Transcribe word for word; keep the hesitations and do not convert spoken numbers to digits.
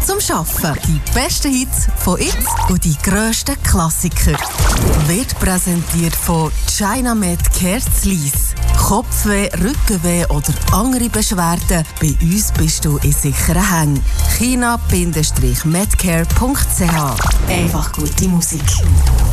zum Arbeiten. Die besten Hits von jetzt und die grössten Klassiker. Wird präsentiert von China-Med Kerzlis. Kopfweh, Rückenweh oder andere Beschwerden? Bei uns bist du in sicheren Hängen. china Bindestrich medcare Punkt c h. Einfach gute Musik.